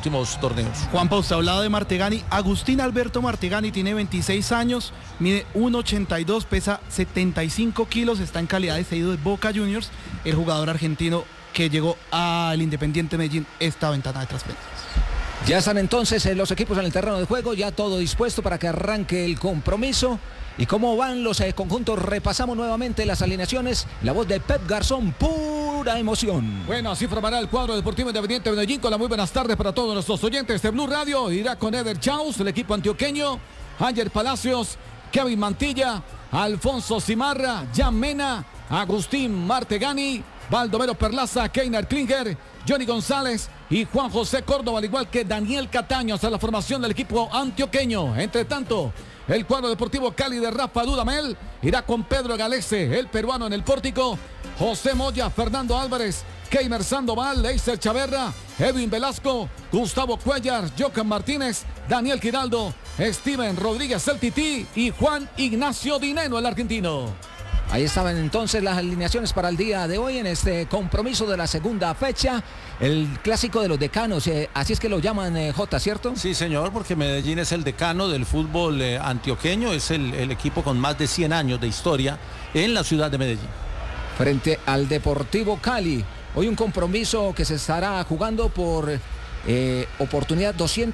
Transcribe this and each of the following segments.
últimos torneos. Juan Pausta, hablado de Martegani. Agustín Alberto Martegani tiene 26 años, mide 1,82, pesa 75 kilos, está en calidad de cedido de Boca Juniors, el jugador argentino que llegó al Independiente Medellín esta ventana de transferencias. Ya están entonces los equipos en el terreno de juego, ya todo dispuesto para que arranque el compromiso. ¿Y cómo van los conjuntos? Repasamos nuevamente las alineaciones. La voz de Pep Garzón, pura emoción. Bueno, así formará el cuadro Deportivo Independiente de Medellín. Con las muy buenas tardes para todos nuestros oyentes de Blue Radio. Irá con Eder Chaus, el equipo antioqueño, Ángel Palacios, Kevin Mantilla, Alfonso Cimarra, Jan Mena, Agustín Martegani, Baldomero Perlaza, Keiner Klinger, Johnny González y Juan José Córdoba, al igual que Daniel Cataño, hasta la formación del equipo antioqueño. Entre tanto, el cuadro Deportivo Cali de Rafa Dudamel irá con Pedro Galese, el peruano en el pórtico, José Moya, Fernando Álvarez, Keimer Sandoval, Leiser Chaverra, Edwin Velasco, Gustavo Cuellar, Jocan Martínez, Daniel Giraldo, Steven Rodríguez el Tití y Juan Ignacio Dineno, el argentino. Ahí estaban entonces las alineaciones para el día de hoy en este compromiso de la segunda fecha, el clásico de los decanos, así es que lo llaman, Jota, ¿cierto? Sí, señor, porque Medellín es el decano del fútbol antioqueño, es el equipo con más de 100 años de historia en la ciudad de Medellín. Frente al Deportivo Cali, hoy un compromiso que se estará jugando por oportunidad.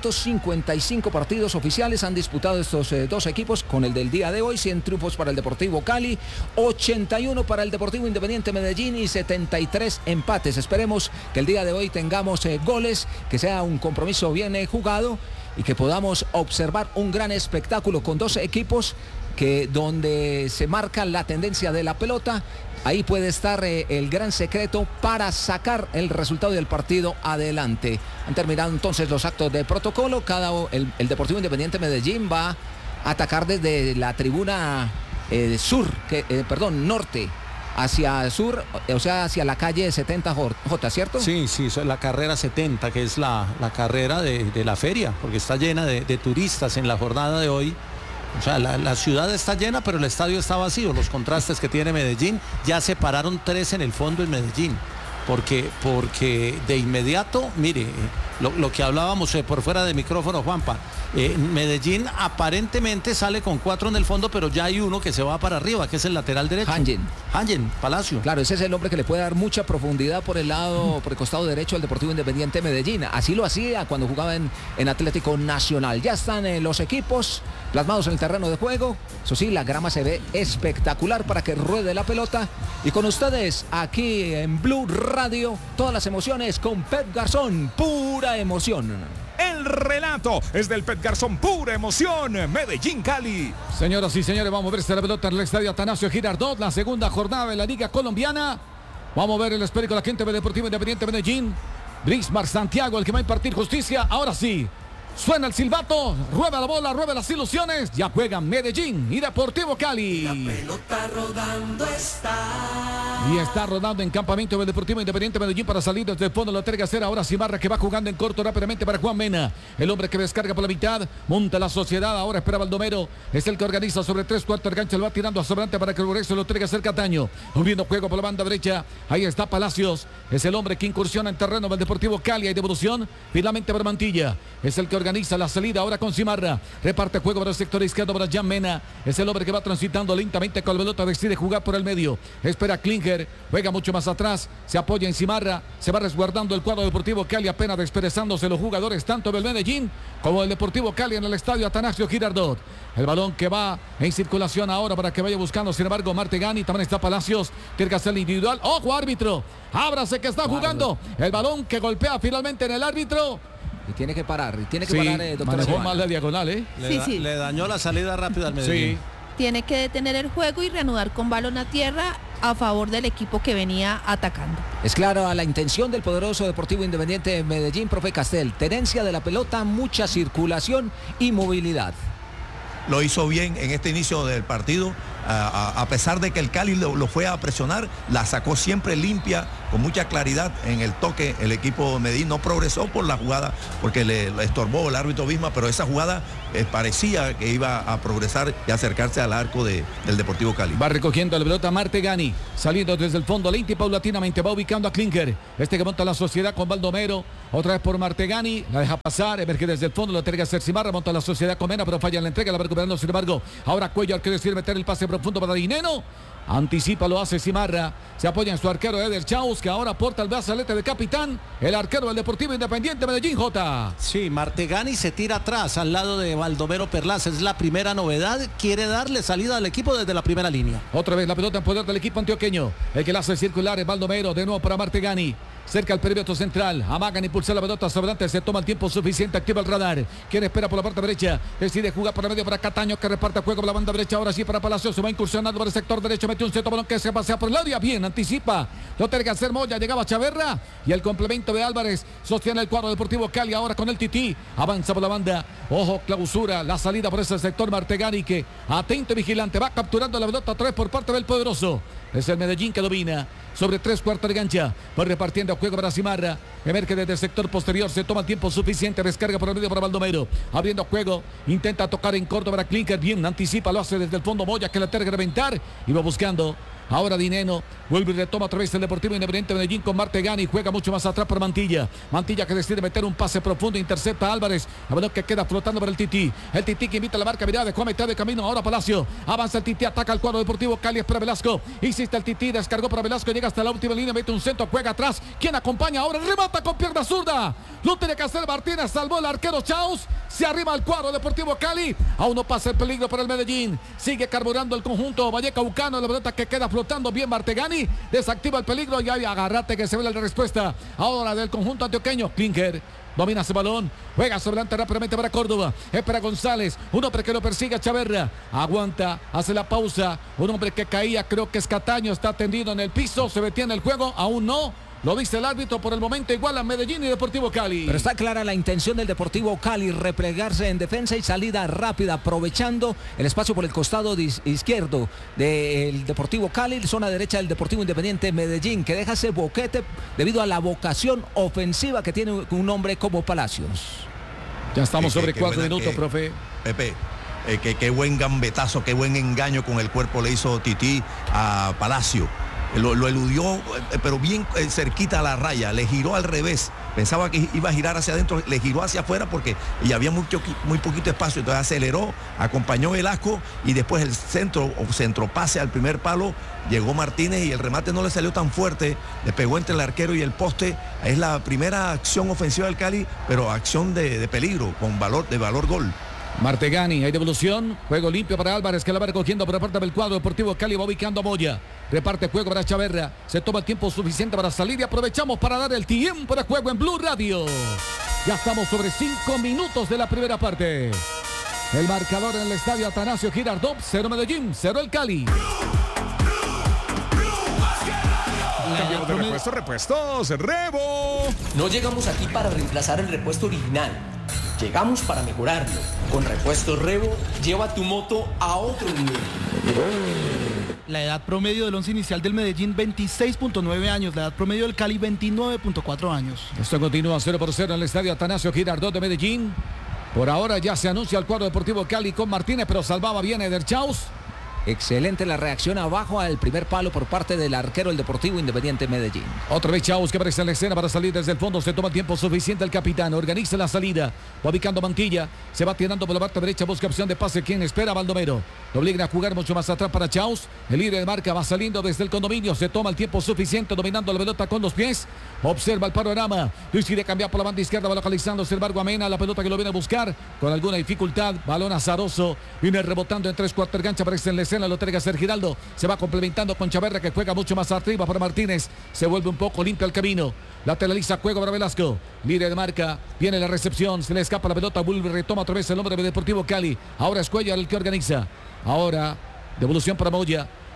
255 partidos oficiales han disputado estos dos equipos, con el del día de hoy 100 triunfos para el Deportivo Cali, 81 para el Deportivo Independiente Medellín y 73 empates. Esperemos que el día de hoy tengamos goles, que sea un compromiso bien jugado y que podamos observar un gran espectáculo con dos equipos que donde se marca la tendencia de la pelota. Ahí puede estar el gran secreto para sacar el resultado del partido adelante. Han terminado entonces los actos de protocolo. El Deportivo Independiente Medellín va a atacar desde la tribuna norte hacia sur, o sea, hacia la calle 70 J, ¿cierto? Sí, la carrera 70, que es la carrera de la feria, porque está llena de turistas en la jornada de hoy. O sea, la ciudad está llena, pero el estadio está vacío. Los contrastes que tiene Medellín, ya se pararon 3 en el fondo en Medellín. Porque de inmediato, mire, lo que hablábamos por fuera de micrófono, Juanpa, Medellín aparentemente sale con 4 en el fondo, pero ya hay uno que se va para arriba, que es el lateral derecho. Hangen, Palacio. Claro, ese es el hombre que le puede dar mucha profundidad por el costado derecho al Deportivo Independiente Medellín. Así lo hacía cuando jugaba en Atlético Nacional. Ya están los equipos plasmados en el terreno de juego. Eso sí, la grama se ve espectacular para que ruede la pelota. Y con ustedes, aquí en Blue Radio, todas las emociones con Pep Garzón, pura emoción. El relato es del Pep Garzón, pura emoción. Medellín, Cali. Señoras y señores, vamos a ver la pelota en el estadio Atanasio Girardot, la segunda jornada de la Liga Colombiana. Vamos a ver el esférico, la gente del Deportivo Independiente Medellín. Brismar Santiago, el que va a impartir justicia. Ahora sí, suena el silbato, rueda la bola, rueda las ilusiones. Ya juegan Medellín y Deportivo Cali. La pelota rodando está. Y está rodando en campamento del Deportivo Independiente Medellín para salir desde el fondo de la tercera. Ahora Cimarra, que va jugando en corto rápidamente para Juan Mena. El hombre que descarga por la mitad, monta la sociedad. Ahora espera Baldomero. Es el que organiza sobre 3/4 el gancho. Lo va tirando a sobrante para que el regreso lo traiga cerca Cataño. Moviendo juego por la banda derecha. Ahí está Palacios. Es el hombre que incursiona en terreno del Deportivo Cali. Hay devolución finalmente para Mantilla. Es el que organiza la salida ahora con Cimarra. Reparte juego para el sector izquierdo para Jan Mena. Es el hombre que va transitando lentamente con la pelota. Decide jugar por el medio. Espera Klinger. Juega mucho más atrás. Se apoya en Cimarra. Se va resguardando el cuadro Deportivo Cali. Apenas desperezándose los jugadores tanto del Medellín como el Deportivo Cali en el estadio Atanasio Girardot. El balón que va en circulación ahora para que vaya buscando. Sin embargo, Martegani. También está Palacios. Tiene que hacer el individual. ¡Ojo, árbitro! Ábrase que está jugando. El balón que golpea finalmente en el árbitro. Y tiene que parar, doctor. Manejó mal la diagonal, Le dañó la salida rápida al Medellín. Sí. Tiene que detener el juego y reanudar con balón a tierra a favor del equipo que venía atacando. Es clara la intención del poderoso Deportivo Independiente de Medellín, profe Castel. Tenencia de la pelota, mucha circulación y movilidad. Lo hizo bien en este inicio del partido, a pesar de que el Cali lo fue a presionar, la sacó siempre limpia, con mucha claridad en el toque. El equipo de Medellín no progresó por la jugada porque le estorbó el árbitro Bisma, pero esa jugada parecía que iba a progresar y acercarse al arco del Deportivo Cali. Va recogiendo la pelota Martegani, saliendo desde el fondo lento y paulatinamente va ubicando a Klinker. Este que monta la Sociedad con Baldomero, otra vez por Martegani, la deja pasar, emerge desde el fondo, lo entrega a Cimarra, monta la Sociedad con Mena, pero falla en la entrega, la va recuperando sin embargo. Ahora Cuellar quiere decir meter el pase profundo para Dineno. Anticipa, lo hace Cimarra. Se apoya en su arquero Eder Chaus, que ahora porta el brazalete de capitán. El arquero del Deportivo Independiente Medellín, J. Sí, Martegani se tira atrás al lado de Baldomero Perlaza. Es la primera novedad. Quiere darle salida al equipo desde la primera línea. Otra vez la pelota en poder del equipo antioqueño. El que la hace circular es Baldomero. De nuevo para Martegani. Cerca al perímetro central, amagan impulsar la pelota sobre adelante, se toma el tiempo suficiente, activa el radar. Quien espera por la parte derecha, decide jugar por el medio para Cataño, que reparte juego por la banda derecha. Ahora sí para Palacio, se va incursionando por el sector derecho, mete un centro balón que se pasea por el área, bien, anticipa. Lo tiene que hacer Moya, llegaba Chaverra y el complemento de Álvarez sostiene el cuadro Deportivo Cali. Ahora con el Tití, avanza por la banda. Ojo, clausura la salida por ese sector. Martegani, que atento y vigilante, va capturando la pelota otra vez por parte del poderoso. Es el Medellín que domina sobre 3/4 de cancha. Va repartiendo juego para Cimarra. Emerge desde el sector posterior. Se toma el tiempo suficiente. Descarga por el medio para Baldomero. Abriendo juego. Intenta tocar en corto para Klinker. Bien, anticipa. Lo hace desde el fondo Moya, que la tiene que reventar. Y va buscando. Ahora Dineno vuelve y retoma otra vez el Deportivo Independiente Medellín con Martegani. Juega mucho más atrás por Mantilla. Mantilla que decide meter un pase profundo. Intercepta a Álvarez. A ver que queda flotando por el Tití. El Tití que invita a la marca. Mirada, dejó a mitad de camino. Ahora Palacio. Avanza el Tití. Ataca al cuadro Deportivo Cali. Espera Velasco. Insiste el Tití. Descargó para Velasco. Llega hasta la última línea. Mete un centro. Juega atrás. ¿Quién acompaña ahora? Remata con pierna zurda. Lo tiene que hacer Martínez. Salvó el arquero Chaus. Se arriba al cuadro Deportivo Cali. Aún no pasa el peligro para el Medellín. Sigue carburando el conjunto vallecaucano. La pelota que queda flotando bien Martegani. Desactiva el peligro y hay agarrate que se ve la respuesta ahora del conjunto antioqueño. Klinker domina ese balón, juega sobre adelante rápidamente para Córdoba, espera González, un hombre que lo persigue a Chaverra, aguanta, hace la pausa, un hombre que caía, creo que es Cataño, está tendido en el piso, se detiene el juego, aún no. Lo dice el árbitro, por el momento igual a Medellín y Deportivo Cali. Pero está clara la intención del Deportivo Cali, replegarse en defensa y salida rápida, aprovechando el espacio por el costado izquierdo del Deportivo Cali, zona derecha del Deportivo Independiente Medellín, que deja ese boquete debido a la vocación ofensiva que tiene un hombre como Palacios. Ya estamos sobre 4 minutos, profe. Pepe, qué buen gambetazo, qué buen engaño con el cuerpo le hizo Tití a Palacio. Lo eludió, pero bien cerquita a la raya, le giró al revés, pensaba que iba a girar hacia adentro, le giró hacia afuera porque ya había muy poquito espacio, entonces aceleró, acompañó Velasco y después el centro pase al primer palo, llegó Martínez y el remate no le salió tan fuerte, le pegó entre el arquero y el poste. Es la primera acción ofensiva del Cali, pero acción de peligro, con valor gol. Martegani, hay devolución, juego limpio para Álvarez, que la va recogiendo por parte del cuadro Deportivo Cali, va ubicando a Moya, reparte juego para Chaverra, se toma el tiempo suficiente para salir y aprovechamos para dar el tiempo de juego en Blue Radio. Ya estamos sobre 5 minutos de la primera parte. El marcador en el estadio Atanasio Girardot, 0 Medellín, 0 el Cali. Cambiamos de repuestos, Rebo. No llegamos aquí para reemplazar el repuesto original. Llegamos para mejorarlo. Con Repuestos Rebo, lleva tu moto a otro nivel. La edad promedio del once inicial del Medellín, 26.9 años. La edad promedio del Cali, 29.4 años. Esto continúa 0-0 en el estadio Atanasio Girardot de Medellín. Por ahora ya se anuncia el cuadro Deportivo Cali con Martínez, pero salvaba bien Eder Chaus. Excelente la reacción abajo al primer palo por parte del arquero del Deportivo Independiente Medellín. Otra vez Chaus que aparece en la escena para salir desde el fondo. Se toma tiempo suficiente el capitán. Organiza la salida. Va ubicando Mantilla. Se va tirando por la parte derecha. Busca opción de pase. ¿Quién espera? a Baldomero. Lo obligan a jugar mucho más atrás para Chaus. El líder de marca va saliendo desde el condominio. Se toma el tiempo suficiente dominando la pelota con los pies. Observa el panorama. Decide cambiar por la banda izquierda. Va localizando sin embargo a Mena. La pelota que lo viene a buscar con alguna dificultad. Balón azaroso. Viene rebotando en 3/4 de cancha. Aparece en la escena. Lo tiene que hacer Giraldo. Se va complementando con Chaverra, que juega mucho más arriba para Martínez. Se vuelve un poco limpio el camino. Lateraliza juego para Velasco. Líder de marca. Viene la recepción. Se le escapa la pelota. Vuelve, retoma otra vez el hombre de Deportivo Cali. Ahora es Cuellar el que organiza. Ahora devolución para Moya.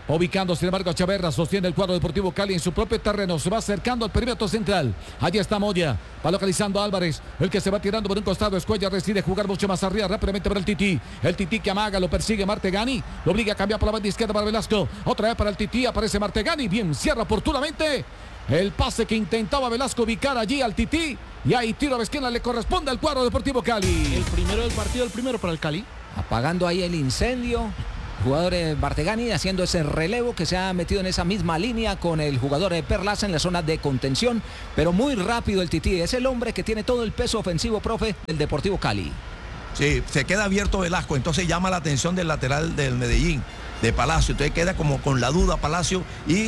Ubicando, sin embargo, a Chaverra. Sostiene el cuadro Deportivo Cali en su propio terreno. Se va acercando al perímetro central. Allí está Moya. Va localizando a Álvarez. El que se va tirando por un costado. Escuella decide jugar mucho más arriba. Rápidamente para el Tití. El Tití que amaga. Lo persigue Martegani. Lo obliga a cambiar por la banda izquierda para Velasco. Otra vez para el Tití. Aparece Martegani. Bien, cierra oportunamente. El pase que intentaba Velasco ubicar allí al Tití. Y ahí tiro de esquina le corresponde al cuadro Deportivo Cali. El primero del partido, el primero para el Cali. Apagando ahí el incendio. Jugador Martegani haciendo ese relevo que se ha metido en esa misma línea con el jugador Perlaza en la zona de contención. Pero muy rápido el Tití. Es el hombre que tiene todo el peso ofensivo, profe, del Deportivo Cali. Sí, se queda abierto Velasco, entonces llama la atención del lateral del Medellín, de Palacio. Entonces queda como con la duda Palacio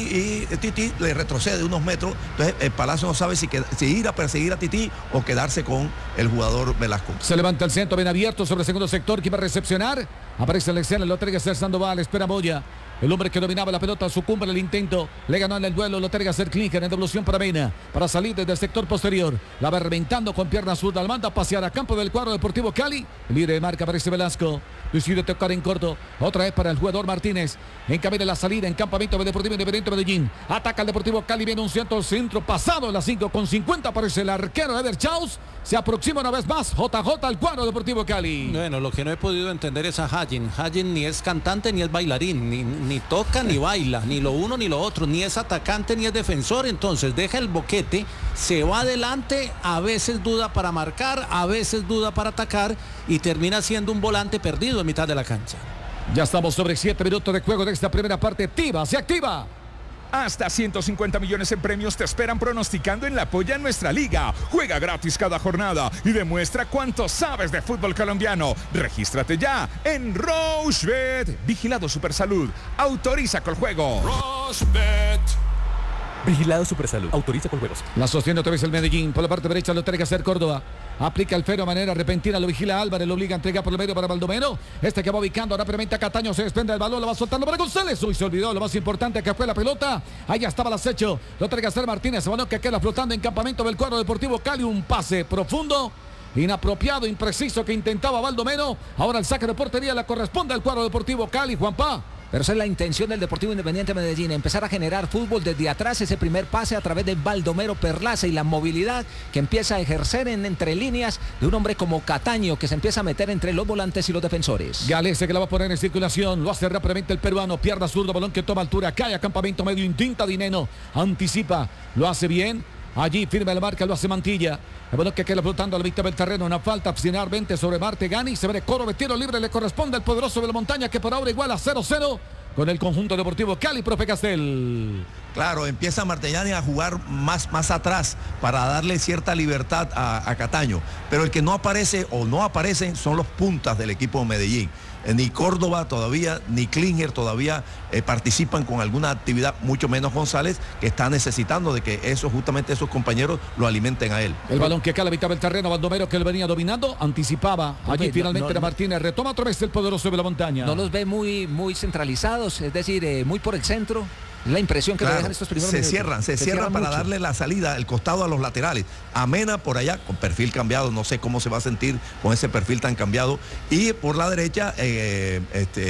y Tití le retrocede unos metros. Entonces el Palacio no sabe si ir a perseguir a Tití o quedarse con el jugador Velasco. Se levanta el centro bien abierto sobre el segundo sector que va a recepcionar. Aparece el escena, lo entrega Ser Sandoval, espera Moya. El hombre que dominaba la pelota sucumbe en el intento. Le ganó en el duelo, lo entrega a Ser Klinger en devolución para Mena. Para salir desde el sector posterior. La va reventando con pierna zurda. La manda a pasear a campo del cuadro Deportivo Cali. El líder de marca aparece Velasco. Decide tocar en corto. Otra vez para el jugador Martínez. Encamina la salida en campamento del Deportivo Independiente Medellín. Ataca el Deportivo Cali. Viene un centro pasado. Las 5:50 aparece el arquero Eder Chaus. Se aproxima una vez más JJ al cuadro Deportivo Cali. Bueno, lo que no he podido entender es a Hayen. Hayen ni es cantante ni es bailarín. Ni toca ni baila. Ni lo uno ni lo otro. Ni es atacante ni es defensor. Entonces deja el boquete. Se va adelante. A veces duda para marcar. A veces duda para atacar. Y termina siendo un volante perdido en mitad de la cancha. Ya estamos sobre 7 minutos de juego de esta primera parte. Tiva, se activa. Hasta 150 millones en premios te esperan pronosticando en la polla en nuestra liga. Juega gratis cada jornada y demuestra cuánto sabes de fútbol colombiano. Regístrate ya en Rochebet. Vigilado Supersalud. Autoriza con juego. Rochebet. Vigilado Supersalud. Autoriza con juegos. La sostiene otra vez el Medellín. Por la parte derecha lo entrega a hacer Córdoba. Aplica el Fero de manera repentina. Lo vigila Álvarez. Lo obliga a entregar por el medio para Baldomero. Este que va ubicando rápidamente a Cataño. Se desprende del balón. Lo va soltando para González. Uy, se olvidó lo más importante que fue la pelota. Allá estaba el acecho. Lo entrega a hacer Martínez. El balón que queda flotando en campamento del cuadro Deportivo Cali. Un pase profundo. Inapropiado, impreciso que intentaba Baldomero. Ahora el saque de portería le corresponde al cuadro Deportivo Cali. Juanpa. Pero esa es la intención del Deportivo Independiente Medellín, empezar a generar fútbol desde atrás, ese primer pase a través de Baldomero Perlaza y la movilidad que empieza a ejercer entre líneas de un hombre como Cataño, que se empieza a meter entre los volantes y los defensores. Galese que la va a poner en circulación, lo hace rápidamente el peruano, pierna zurdo, balón que toma altura, cae a campamento medio, intenta Dineno, anticipa, lo hace bien. Allí firma la marca, lo hace Mantilla. El balón que queda flotando a la mitad del terreno. Una falta finalmente sobre Martegani. Se ve coro de tiro libre. Le corresponde al poderoso de la montaña que por ahora iguala 0-0 con el conjunto deportivo Cali, profe Castel. Claro, empieza Martegani a jugar más atrás para darle cierta libertad a Cataño. Pero el que no aparece o no aparecen son los puntas del equipo de Medellín. Ni Córdoba todavía, ni Klinger todavía participan con alguna actividad, mucho menos González, que está necesitando de que justamente esos compañeros lo alimenten a él. El balón que cae a la mitad del terreno, Baldomero que él venía dominando, anticipaba. Allí finalmente Martínez retoma otra vez el poderoso de la montaña. No los ve muy centralizados, es decir, muy por el centro. La impresión que le dejan estos primeros minutos. Se cierran para darle la salida, el costado a los laterales. A Mena por allá, con perfil cambiado, no sé cómo se va a sentir con ese perfil tan cambiado. Y por la derecha, el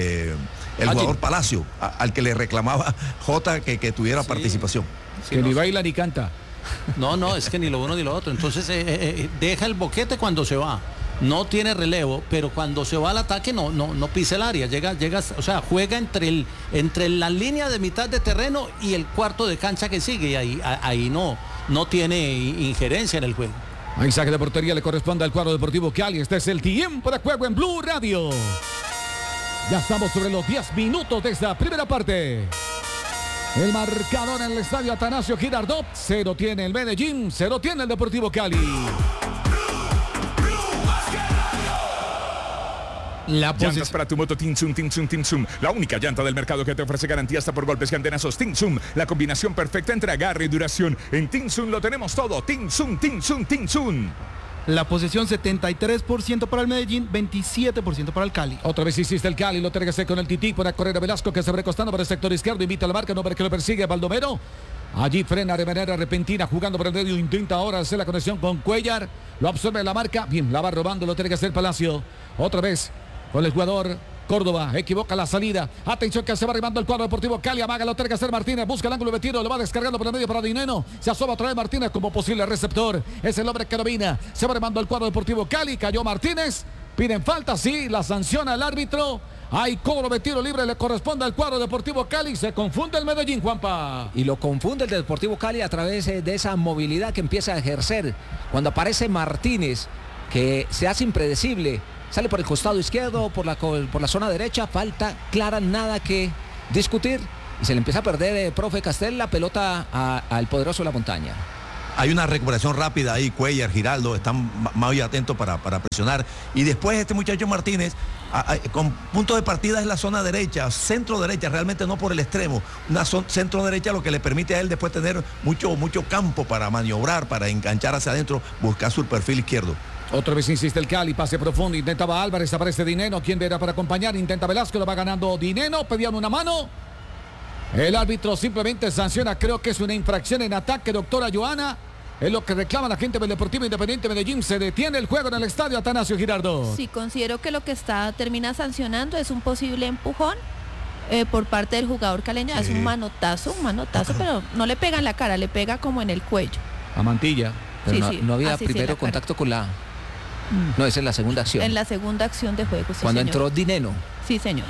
jugador Palacio, al que le reclamaba Jota que tuviera participación. Sí, que ni baila ni canta. No, es que ni lo uno ni lo otro. Entonces deja el boquete cuando se va. No tiene relevo, pero cuando se va al ataque no pisa el área, llega, o sea, juega entre la línea de mitad de terreno y el cuarto de cancha que sigue, y ahí no tiene injerencia en el juego. Ahí saque de portería le corresponde al cuadro Deportivo Cali. Este es el tiempo de juego en Blue Radio. Ya estamos sobre los 10 minutos de esta primera parte. El marcador en el estadio Atanasio Girardot. 0 tiene el Medellín, 0 tiene el Deportivo Cali. Llantas para tu moto Tinsun. La única llanta del mercado que te ofrece garantía hasta por golpes y antenazos. Tinsun, la combinación perfecta entre agarre y duración. En Tinsun lo tenemos todo. Tinsun. La posesión 73% para el Medellín, 27% para el Cali. Otra vez hiciste el Cali, lo térgase con el Tití para correr a Velasco que se recostando para el sector izquierdo. Invita a la marca, no para que lo persigue Baldomero. Allí frena de manera repentina, jugando por el medio, intenta ahora hacer la conexión con Cuellar. Lo absorbe la marca, bien, la va robando, lo tiene que hacer Palacio. Otra vez con el jugador Córdoba equivoca la salida. Atención que se va arribando el cuadro deportivo Cali. Amaga lo tiene que hacer Martínez. Busca el ángulo de tiro. Lo va descargando por el medio para Dineno. Se asoma otra vez Martínez como posible receptor. Es el hombre que domina. Se va arribando el cuadro deportivo Cali. Cayó Martínez. Piden falta. Sí, la sanciona el árbitro. Hay cobro de tiro libre. Le corresponde al cuadro deportivo Cali. Se confunde el Medellín, Juanpa. Y lo confunde el Deportivo Cali a través de esa movilidad que empieza a ejercer. Cuando aparece Martínez, que se hace impredecible. Sale por el costado izquierdo, por la zona derecha, falta clara, nada que discutir. Y se le empieza a perder, profe Castel, la pelota al poderoso de la montaña. Hay una recuperación rápida ahí, Cuellar, Giraldo, están muy atentos para presionar. Y después este muchacho Martínez, con punto de partida es la zona derecha, centro derecha, realmente no por el extremo. Una centro derecha lo que le permite a él después tener mucho campo para maniobrar, para enganchar hacia adentro, buscar su perfil izquierdo. Otra vez insiste el Cali, pase profundo, intentaba Álvarez, aparece Dineno, quien era para acompañar, intenta Velasco, lo va ganando Dineno, pedían una mano. El árbitro simplemente sanciona, creo que es una infracción en ataque, doctora Joana. Es lo que reclama la gente del Deportivo Independiente Medellín. Se detiene el juego en el estadio Atanasio Girardot. Sí, considero que lo que termina sancionando es un posible empujón por parte del jugador caleño. Sí. Es un manotazo, pero no le pega en la cara, le pega como en el cuello. A Mantilla. Pero no había primero contacto con la... No, esa es la segunda acción. En la segunda acción de juego, sí, cuando señor. Entró Dineno. Sí, señor.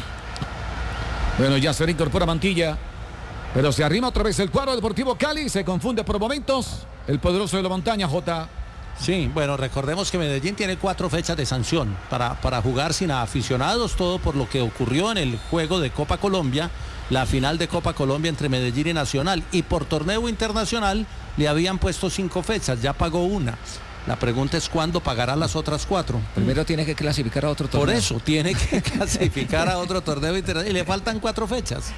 Bueno, ya se reincorpora Mantilla. Pero se arrima otra vez el cuadro Deportivo Cali. Se confunde por momentos el poderoso de la montaña, Jota. Sí, bueno, recordemos que Medellín tiene 4 fechas de sanción para jugar sin aficionados, todo por lo que ocurrió en el juego de Copa Colombia, la final de Copa Colombia entre Medellín y Nacional. Y por torneo internacional le habían puesto 5 fechas, ya pagó una. La pregunta es cuándo pagará las otras 4. Primero tiene que clasificar a otro torneo. Por eso, tiene que clasificar a otro torneo internacional y le faltan 4 fechas.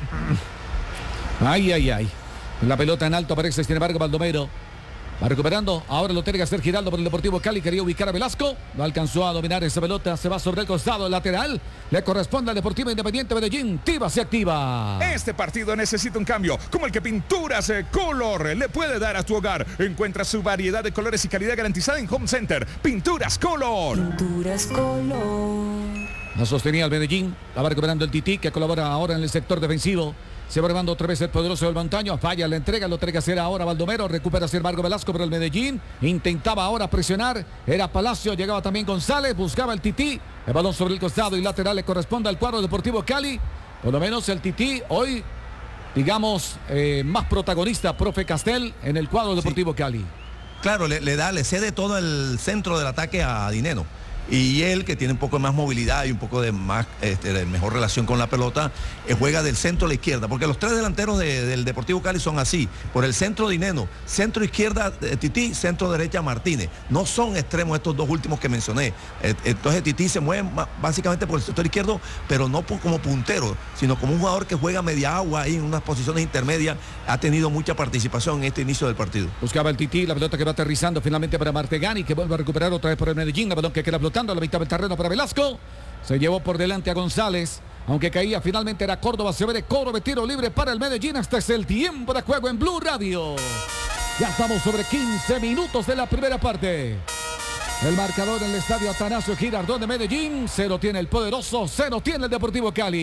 Ay. La pelota en alto aparece, sin embargo, Baldomero. Va recuperando, ahora lo tiene que hacer Giraldo por el Deportivo Cali, quería ubicar a Velasco, no alcanzó a dominar esa pelota, se va sobre el costado lateral, le corresponde al Deportivo Independiente Medellín, Tiva se activa. Este partido necesita un cambio, como el que Pinturas Color le puede dar a tu hogar. Encuentra su variedad de colores y calidad garantizada en Home Center. Pinturas Color. Pinturas Color. La sostenía el Medellín, la va recuperando el Tití, que colabora ahora en el sector defensivo. Se va armando otra vez el poderoso del montaño. Falla la entrega, lo tiene que hacer ahora Baldomero. Recupera sin embargo Velasco, pero el Medellín intentaba ahora presionar. Era Palacio, llegaba también González, buscaba el Tití. El balón sobre el costado y lateral le corresponde al cuadro Deportivo Cali. Por lo menos el Tití hoy, digamos, más protagonista, profe Castel, en el cuadro Deportivo Cali. Claro, le cede todo el centro del ataque a Dineno. Y él, que tiene un poco más movilidad y un poco de más de mejor relación con la pelota, juega del centro a la izquierda, porque los 3 delanteros del Deportivo Cali son así: por el centro Dineno, centro izquierda Tití, centro derecha Martínez. No son extremos estos 2 últimos que mencioné. Entonces Tití se mueve básicamente por el sector izquierdo, pero no como puntero, sino como un jugador que juega media agua ahí en unas posiciones intermedias. Ha tenido mucha participación en este inicio del partido. Buscaba el Tití, la pelota que va aterrizando finalmente para Martegani, que vuelve a recuperar otra vez por el Medellín, la pelota que queda flotando a la mitad del terreno para Velasco. Se llevó por delante a González, aunque caía, finalmente era Córdoba. Se ve de cobro de tiro libre para el Medellín. Este es el tiempo de juego en Blue Radio. Ya estamos sobre 15 minutos de la primera parte. El marcador en el estadio Atanasio Girardot de Medellín. 0 tiene el poderoso, 0 tiene el Deportivo Cali.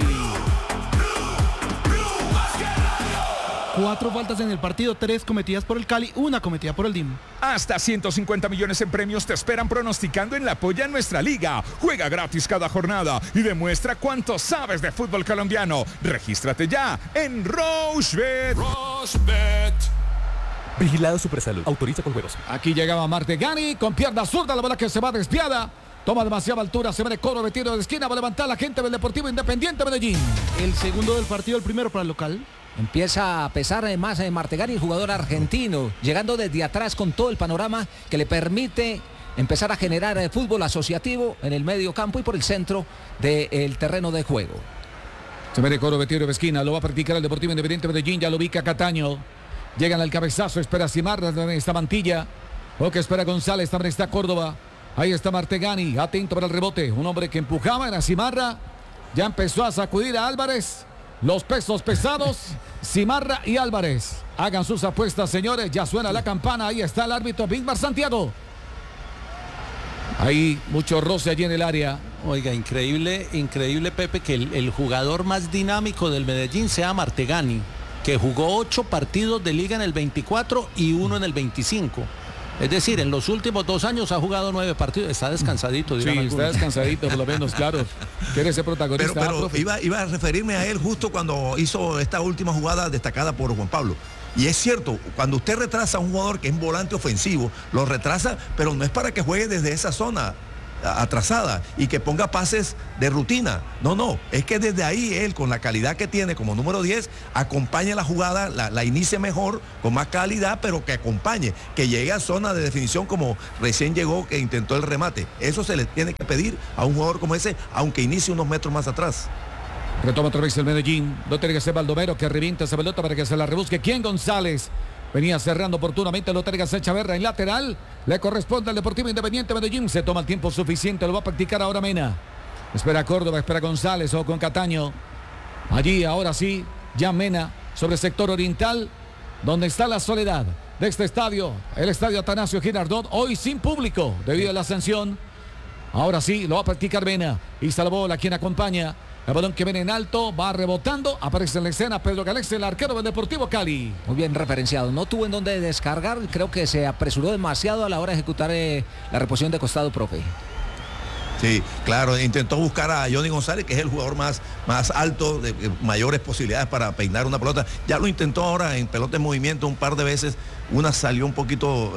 4 faltas en el partido, 3 cometidas por el Cali, 1 cometida por el DIM. Hasta 150 millones en premios te esperan pronosticando en la Polla en nuestra liga. Juega gratis cada jornada y demuestra cuánto sabes de fútbol colombiano. Regístrate ya en Rochebet. Vigilado Supersalud. Autoriza con juegos. Aquí llegaba Martegani con pierna zurda, la bola que se va desviada. Toma demasiada altura, se ve coro de tiro de esquina, va a levantar la gente del Deportivo Independiente Medellín. El segundo del partido, el primero para el local. Empieza a pesar más Martegani, el jugador argentino, llegando desde atrás con todo el panorama que le permite empezar a generar fútbol asociativo en el medio campo y por el centro del terreno de juego. Se ve coro de tiro de esquina, lo va a practicar el Deportivo Independiente Medellín, ya lo ubica Cataño. Llegan al cabezazo, espera Simarra, también está Mantilla. O que espera González, también está Córdoba. Ahí está Martegani, atento para el rebote. Un hombre que empujaba, era Simarra. Ya empezó a sacudir a Álvarez. Los pesos pesados, Simarra y Álvarez. Hagan sus apuestas, señores. Ya suena la campana. Ahí está el árbitro Víctor Santiago. Hay mucho roce allí en el área. Oiga, increíble, Pepe, que el jugador más dinámico del Medellín sea Martegani, que jugó 8 partidos de liga en el 24 y 1 en el 25. Es decir, en los últimos 2 años ha jugado 9 partidos. Está descansadito, dirán Sí, algunos. está descansadito, por lo menos, claro. Quiere ser protagonista. Pero iba a referirme a él justo cuando hizo esta última jugada destacada por Juan Pablo. Y es cierto, cuando usted retrasa a un jugador que es un volante ofensivo, lo retrasa, pero no es para que juegue desde esa zona atrasada y que ponga pases de rutina. No, es que desde ahí él, con la calidad que tiene como número 10, acompañe la jugada, la inicie mejor, con más calidad, pero que acompañe, que llegue a zona de definición como recién llegó, que intentó el remate. Eso se le tiene que pedir a un jugador como ese, aunque inicie unos metros más atrás. Retoma otra vez el Medellín. No tiene que ser Baldomero que revienta esa pelota para que se la rebusque. ¿Quién? González. Venía cerrando oportunamente Lotería Echaverra en lateral. Le corresponde al Deportivo Independiente Medellín. Se toma el tiempo suficiente. Lo va a practicar ahora Mena. Espera Córdoba, espera González o con Cataño. Allí ahora sí, ya Mena sobre el sector oriental, donde está la soledad de este estadio. El estadio Atanasio Girardot. Hoy sin público debido a la sanción. Ahora sí, lo va a practicar Mena. Y salvó a quien acompaña. El balón que viene en alto, va rebotando, aparece en la escena Pedro Galese, el arquero del Deportivo Cali. Muy bien referenciado, no tuvo en dónde descargar, creo que se apresuró demasiado a la hora de ejecutar la reposición de costado, profe. Sí, claro, intentó buscar a Johnny González, que es el jugador más alto, de mayores posibilidades para peinar una pelota. Ya lo intentó ahora en pelota en movimiento un par de veces, una salió un poquito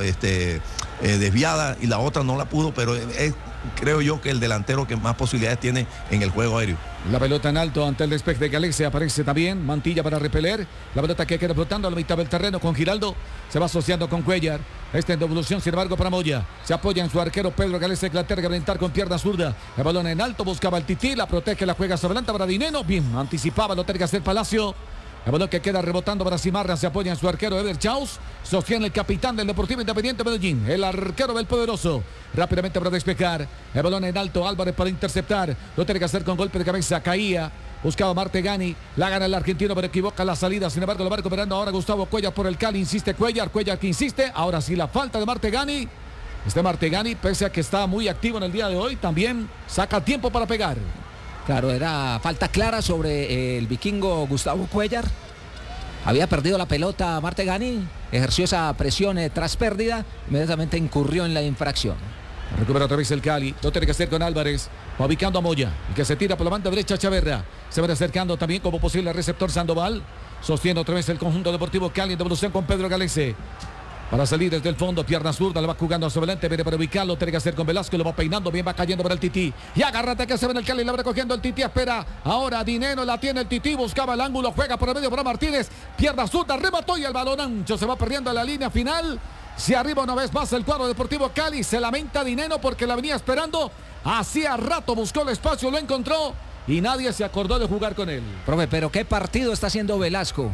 desviada y la otra no la pudo, pero creo yo que el delantero que más posibilidades tiene en el juego aéreo. La pelota en alto ante el despeje de Galese, aparece también Mantilla para repeler. La pelota que queda flotando a la mitad del terreno con Giraldo. Se va asociando con Cuellar. Esta en devolución, sin embargo, para Moya. Se apoya en su arquero Pedro Galese, Inglaterra, que va con pierna zurda. El balón en alto, buscaba el Tití, la protege, la juega sobre adelante para Dineno. Bien, anticipaba Lotería Gastel Palacio. El balón que queda rebotando para Cimarra, se apoya en su arquero Eder Chaus, sostiene el capitán del Deportivo Independiente Medellín, el arquero del poderoso, rápidamente para despejar, el balón en alto, Álvarez para interceptar, lo tiene que hacer con golpe de cabeza, caía, buscaba Martegani, la gana el argentino pero equivoca la salida, sin embargo lo va recuperando ahora Gustavo Cuellar por el Cali, insiste Cuellar que insiste, ahora sí la falta de Martegani, Martegani pese a que está muy activo en el día de hoy, también saca tiempo para pegar. Claro, era falta clara sobre el vikingo Gustavo Cuellar. Había perdido la pelota Martegani, ejerció esa presión tras pérdida, inmediatamente incurrió en la infracción. Recupera otra vez el Cali, lo tiene que hacer con Álvarez, va ubicando a Moya, el que se tira por la banda derecha Chaverra, se va acercando también como posible receptor Sandoval, sostiene otra vez el conjunto deportivo Cali en devolución con Pedro Galese. Para salir desde el fondo, pierna zurda, le va jugando hacia adelante, viene para ubicarlo, tiene que hacer con Velasco, lo va peinando, bien va cayendo para el Tití. Y agárrate que se ve en el Cali, la va recogiendo el Tití, espera. Ahora Dineno la tiene el Tití, buscaba el ángulo, juega por el medio para Martínez, pierna zurda, remató y el balón ancho se va perdiendo en la línea final. Se arriba una vez más el cuadro deportivo Cali, se lamenta Dineno porque la venía esperando. Hacía rato buscó el espacio, lo encontró y nadie se acordó de jugar con él. Profe, pero qué partido está haciendo Velasco.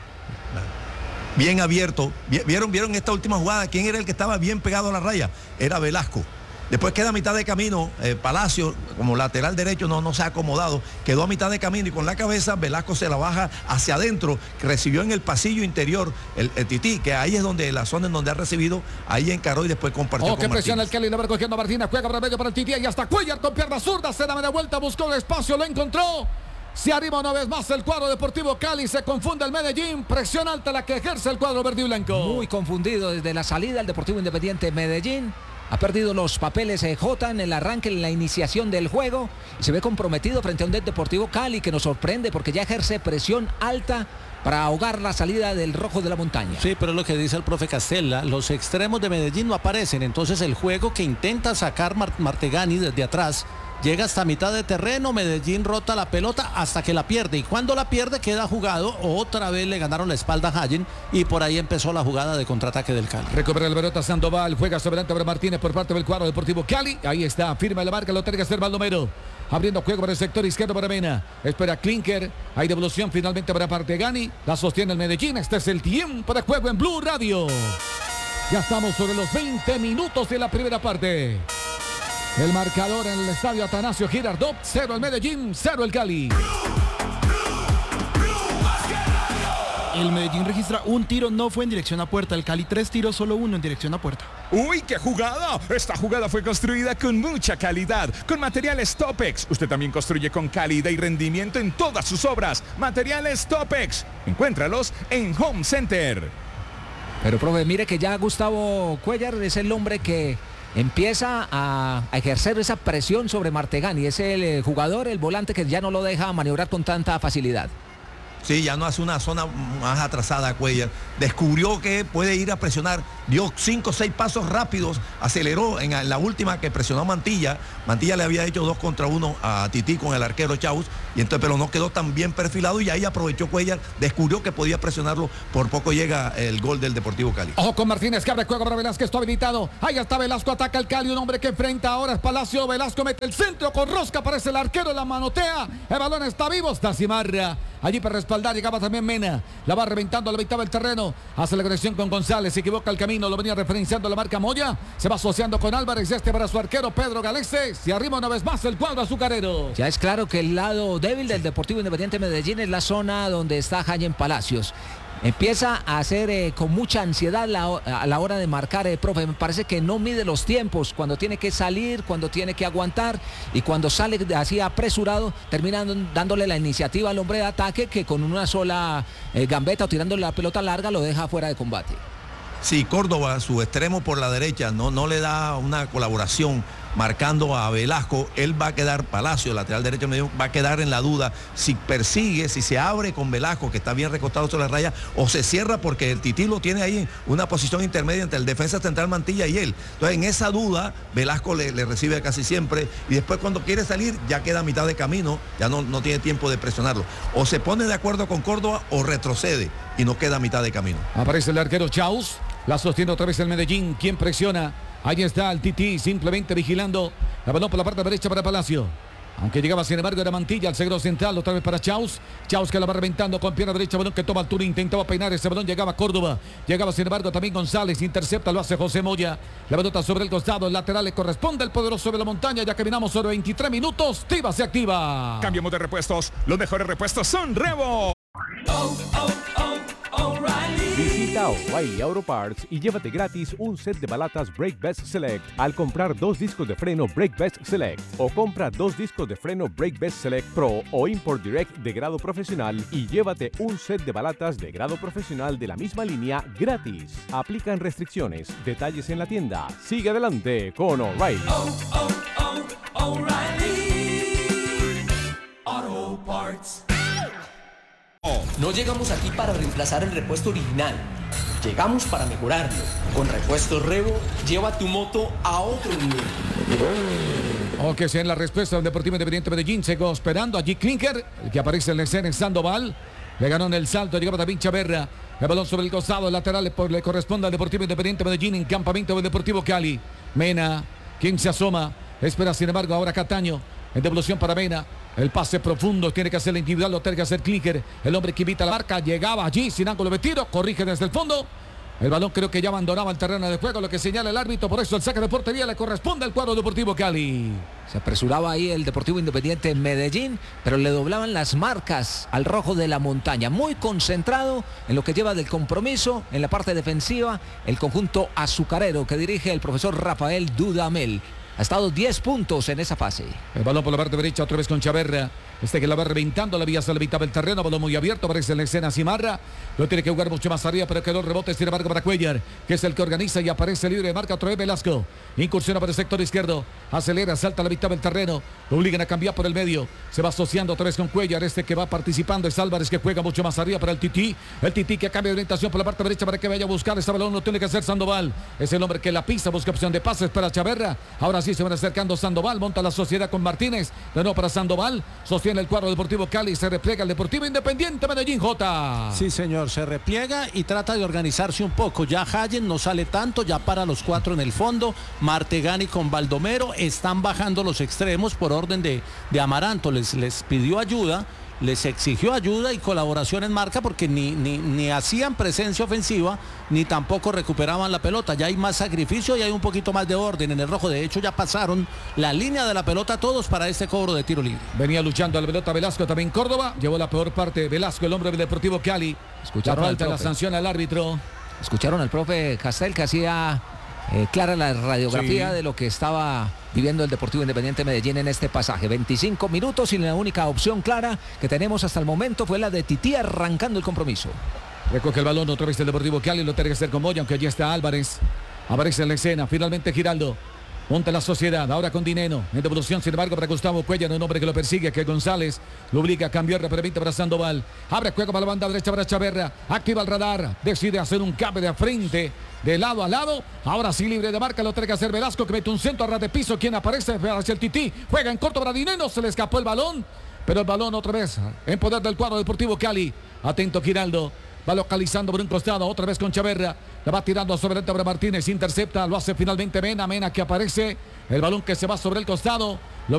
Bien abierto. ¿Vieron esta última jugada? ¿Quién era el que estaba bien pegado a la raya? Era Velasco. Después queda a mitad de camino, Palacio, como lateral derecho, no se ha acomodado. Quedó a mitad de camino y con la cabeza Velasco se la baja hacia adentro, que recibió en el pasillo interior el Tití, que ahí es donde la zona en donde ha recibido, ahí encaró y después compartió con qué presión el Martínez. Cali, le va recogiendo a Martínez, juega para el medio para el Tití y hasta Cuellar con pierna zurda, se da media vuelta, buscó el espacio, lo encontró. Se arriba una vez más el cuadro deportivo Cali, se confunde el Medellín, presión alta la que ejerce el cuadro verde y blanco. Muy confundido desde la salida el Deportivo Independiente Medellín. Ha perdido los papeles J en el arranque, en la iniciación del juego. Y se ve comprometido frente a un Deportivo Cali que nos sorprende porque ya ejerce presión alta para ahogar la salida del rojo de la montaña. Sí, pero es lo que dice el profe Castella, los extremos de Medellín no aparecen, entonces el juego que intenta sacar Martegani desde atrás llega hasta mitad de terreno, Medellín rota la pelota hasta que la pierde y cuando la pierde queda jugado, otra vez le ganaron la espalda a Hayen y por ahí empezó la jugada de contraataque del Cali. Recupera el pelota Sandoval, juega sobre adelante para Martínez por parte del cuadro deportivo Cali, ahí está, firma la marca, lo tiene que hacer Baldomero, abriendo juego para el sector izquierdo para Mena, espera Klinker, hay devolución finalmente para Martegani, la sostiene el Medellín, este es el tiempo de juego en Blue Radio. Ya estamos sobre los 20 minutos de la primera parte. El marcador en el estadio Atanasio Girardot, 0 el Medellín, 0 el Cali. El Medellín registra un tiro, no fue en dirección a puerta. El Cali 3 tiros, solo 1 en dirección a puerta. ¡Uy, qué jugada! Esta jugada fue construida con mucha calidad, con materiales Topex. Usted también construye con calidad y rendimiento en todas sus obras. Materiales Topex. Encuéntralos en Home Center. Pero, profe, mire que ya Gustavo Cuéllar es el hombre que empieza a ejercer esa presión sobre Martegani. Es el jugador, el volante que ya no lo deja maniobrar con tanta facilidad. Sí, ya no hace una zona más atrasada a Cuéllar. Descubrió que puede ir a presionar. Dio 5 o 6 pasos rápidos. Aceleró en la última que presionó a Mantilla. Mantilla le había hecho 2 contra 1 a Tití con el arquero Chaus. Y entonces, pero no quedó tan bien perfilado. Y ahí aprovechó Cuéllar. Descubrió que podía presionarlo. Por poco llega el gol del Deportivo Cali. Ojo con Martínez, que abre juego para Velázquez, está habilitado. Ahí está Velasco, ataca el Cali. Un hombre que enfrenta ahora es Palacio. Velasco mete el centro con rosca. Aparece el arquero, la manotea. El balón está vivo. Está Cimarra. Allí para respaldar llegaba también Mena. La va reventando a la mitad del terreno. Hace la conexión con González. Se equivoca el camino. Lo venía referenciando la marca Moya. Se va asociando con Álvarez. Este para su arquero Pedro Galese. Se arrima una vez más el cuadro azucarero. Ya es claro que el lado débil del Deportivo Independiente Medellín es la zona donde está Jaime Palacios. Empieza a hacer con mucha ansiedad a la hora de marcar, profe. Me parece que no mide los tiempos, cuando tiene que salir, cuando tiene que aguantar, y cuando sale así apresurado, termina dándole la iniciativa al hombre de ataque, que con una sola gambeta o tirándole la pelota larga lo deja fuera de combate. Sí, Córdoba, su extremo por la derecha, no le da una colaboración marcando a Velasco. Él va a quedar, Palacio, lateral derecho medio, va a quedar en la duda si persigue, si se abre con Velasco, que está bien recostado sobre la raya, o se cierra, porque el Tití lo tiene ahí una posición intermedia entre el defensa central Mantilla y él. Entonces, en esa duda, Velasco le recibe casi siempre, y después cuando quiere salir ya queda a mitad de camino, ya no tiene tiempo de presionarlo. O se pone de acuerdo con Córdoba o retrocede y no queda a mitad de camino. Aparece el arquero Chaus. La sostiene otra vez el Medellín. ¿Quién presiona? Ahí está el Tití simplemente vigilando. La balón por la parte derecha para Palacio. Aunque llegaba, sin embargo, era Mantilla, el zaguero central, otra vez para Chaus. Chaus que la va reventando con pierna derecha, balón que toma altura, intentaba peinar ese balón, llegaba Córdoba. Llegaba, sin embargo, también González, intercepta, lo hace José Moya. La pelota sobre el costado, el lateral le corresponde al poderoso de la montaña. Ya caminamos sobre 23 minutos. Tiva se activa. Cambiamos de repuestos. Los mejores repuestos son Revo. Visita O'Reilly Auto Parts y llévate gratis un set de balatas Brake Best Select al comprar 2 discos de freno Brake Best Select, o compra 2 discos de freno Brake Best Select Pro o Import Direct de grado profesional y llévate un set de balatas de grado profesional de la misma línea gratis. Aplican restricciones. Detalles en la tienda. Sigue adelante con O'Reilly. O'Reilly Auto Parts. No llegamos aquí para reemplazar el repuesto original. Llegamos para mejorarlo. Con Repuestos Revo, lleva tu moto a otro nivel. Ok, sea en la respuesta del Deportivo Independiente Medellín. Sigo esperando allí Klinker, el que aparece en la escena en Sandoval. Le ganó en el salto, llegaba también Chaverra. El balón sobre el costado, el lateral le corresponde al Deportivo Independiente Medellín en campamento del Deportivo Cali. Mena, quien se asoma. Espera, sin embargo, ahora Cataño. En devolución para Mena. El pase profundo tiene que hacer el individual, lo tiene que hacer Klinker. El hombre que invita a la marca, llegaba allí sin ángulo de tiro, corrige desde el fondo. El balón creo que ya abandonaba el terreno de juego, lo que señala el árbitro, por eso el saque de portería le corresponde al cuadro Deportivo Cali. Se apresuraba ahí el Deportivo Independiente en Medellín, pero le doblaban las marcas al rojo de la montaña. Muy concentrado en lo que lleva del compromiso, en la parte defensiva, el conjunto azucarero que dirige el profesor Rafael Dudamel. Ha estado 10 puntos en esa fase. El balón por la parte derecha, otra vez con Chaverra. Que la va reventando, la vía se le evitaba el terreno, balón muy abierto, aparece en la escena Cimarra. Lo tiene que jugar mucho más arriba, pero quedó el rebote, sin embargo, para Cuéllar, que es el que organiza y aparece libre de marca otra vez Velasco. Incursiona por el sector izquierdo, acelera, salta a la mitad del terreno, lo obligan a cambiar por el medio. Se va asociando otra vez con Cuéllar, que va participando es Álvarez, que juega mucho más arriba para el Tití. El Tití que cambia de orientación por la parte derecha para que vaya a buscar ese balón, lo tiene que hacer Sandoval. Es el hombre que la pisa, busca opción de pases para Chaverra. Ahora sí se van acercando Sandoval, monta la sociedad con Martínez. De nuevo para Sandoval, sostiene el cuadro Deportivo Cali, se repliega el Deportivo Independiente Medellín, J. Sí, señor, se repliega y trata de organizarse un poco. Ya Hayen no sale tanto, ya para los 4 en el fondo. Martegani con Baldomero están bajando los extremos por orden de Amaranto. Les pidió ayuda les exigió ayuda y colaboración en marca porque ni hacían presencia ofensiva ni tampoco recuperaban la pelota. Ya hay más sacrificio y hay un poquito más de orden en el rojo. De hecho, ya pasaron la línea de la pelota todos para este cobro de tiro libre. Venía luchando la pelota Velasco también Córdoba. Llevó la peor parte Velasco, el hombre del Deportivo Cali. Escucharon la falta, la sanción al árbitro. Escucharon al profe Castel que hacía clara la radiografía de lo que estaba viviendo el Deportivo Independiente Medellín en este pasaje. 25 minutos y la única opción clara que tenemos hasta el momento fue la de Tití arrancando el compromiso. Recoge el balón otra vez el Deportivo Cali, lo tiene que hacer con Moya, aunque allí está Álvarez. Aparece en la escena, finalmente Giraldo. Monta la Sociedad, ahora con Dineno. En devolución, sin embargo, para Gustavo Cuellar, un hombre que lo persigue, que González lo obliga a cambiar rápidamente para Sandoval. Abre juego para la banda derecha para Chaverra. Activa el radar, decide hacer un cambio de frente, de lado a lado. Ahora sí, libre de marca, lo tiene que hacer Velasco, que mete un centro a ras de piso. Quien aparece hacia el Tití. Juega en corto para Dineno, se le escapó el balón. Pero el balón otra vez en poder del cuadro Deportivo Cali. Atento Giraldo. Va localizando por un costado, otra vez con Chaverra. La va tirando sobre Martínez, intercepta, lo hace finalmente Mena que aparece. El balón que se va sobre el costado.